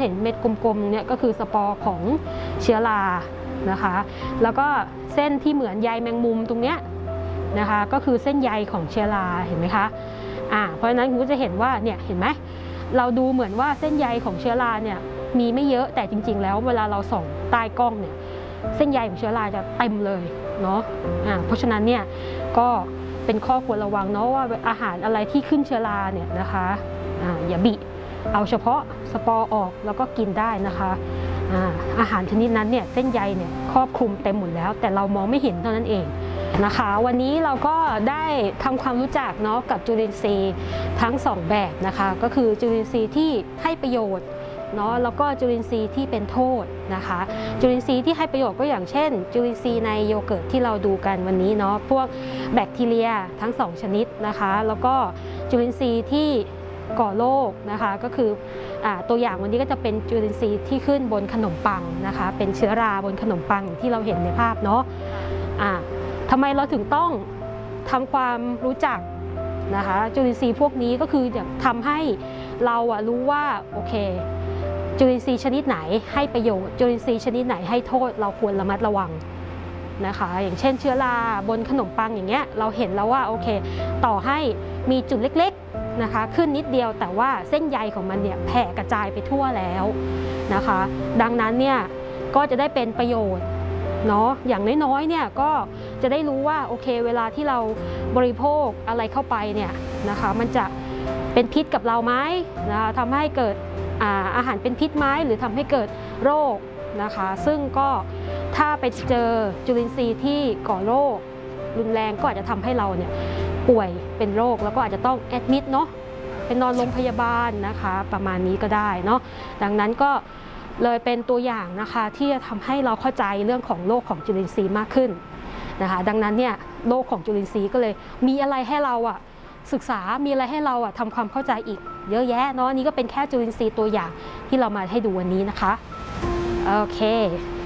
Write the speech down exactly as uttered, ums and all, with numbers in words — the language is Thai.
เห็นเม็ดกลมๆเนี่ยก็คือสปอร์ของเชื้อรานะคะแล้วก็เส้นที่เหมือนใยแมงมุมตรงเนี้ยนะคะก็คือเส้นใยของเชื้อราเห็นไหมคะอ่าเพราะฉะนั้นคุณก็จะเห็นว่าเนี่ยเห็นไหมเราดูเหมือนว่าเส้นใยของเชื้อราเนี่ยมีไม่เยอะแต่จริงๆแล้วเวลาเราส่องใต้กล้องเนี่ยเส้นใยของเชื้อราจะเต็มเลยเนาะอ่าเพราะฉะนั้นเนี่ยก็เป็นข้อควรระวังเนาะว่าอาหารอะไรที่ขึ้นเชื้อราเนี่ยนะคะอ่าอย่าบิเอาเฉพาะสปอร์ออกแล้วก็กินได้นะคะอาอาหารชนิดนั้นเนี่ยเส้นใยเนี่ยครอบคลุมเต็มหมดแล้วแต่เรามองไม่เห็นเท่านั้นเองนะคะวันนี้เราก็ได้ทำความรู้จักเนาะกับจุลินทรีย์ทั้งสองแบบนะคะก็คือจุลินทรีย์ที่ให้ประโยชน์เนาะแล้วก็จุลินทรีย์ที่เป็นโทษนะคะจุลินทรีย์ที่ให้ประโยชน์ก็อย่างเช่นจุลินทรีย์ในโยเกิร์ตที่เราดูกันวันนี้เนาะพวกแบคทีเรียทั้งสองชนิดนะคะแล้วก็จุลินทรีย์ที่ก่อโรคนะคะก็คืออตัวอย่างวันนี้ก็จะเป็นจุลินทรีย์ที่ขึ้นบนขนมปังนะคะเป็นเชื้อราบนขนมปังที่เราเห็นในภาพเนาะะทำไมเราถึงต้องทำความรู้จักนะคะจุลินทรีย์พวกนี้ก็คือจะทำให้เราอะรู้ว่าโอเคจุลินทรีย์ชนิดไหนให้ประโยชน์จุลินทรีย์ชนิดไหนให้โทษเราควรระมัดระวังนะคะอย่างเช่นเชื้อราบนขนมปังอย่างเงี้ยเราเห็นแล้วว่าโอเคต่อให้มีจุดเล็กๆนะคะขึ้นนิดเดียวแต่ว่าเส้นใยของมันเนี่ยแผ่กระจายไปทั่วแล้วนะคะดังนั้นเนี่ยก็จะได้เป็นประโยชน์เนาะอย่างน้อยๆเนี่ยก็จะได้รู้ว่าโอเคเวลาที่เราบริโภคอะไรเข้าไปเนี่ยนะคะมันจะเป็นพิษกับเราไหมนะคะทำให้เกิดอาอาหารเป็นพิษไหมหรือทำให้เกิดโรคนะคะซึ่งก็ถ้าไปเจอจุลินทรีย์ที่ก่อโรครุนแรงก็อาจจะทำให้เราเนี่ยป่วยเป็นโรคแล้วก็อาจจะต้องแอดมิดเนาะเป็นนอนโรงพยาบาลนะคะประมาณนี้ก็ได้เนาะดังนั้นก็เลยเป็นตัวอย่างนะคะที่จะทำให้เราเข้าใจเรื่องของโรคของจุลินทรีย์มากขึ้นนะคะดังนั้นเนี่ยโรคของจุลินทรีย์ก็เลยมีอะไรให้เราอะศึกษามีอะไรให้เราอะทำความเข้าใจอีกเยอะแยะเนาะนี่ก็เป็นแค่จุลินทรีย์ตัวอย่างที่เรามาให้ดูวันนี้นะคะโอเค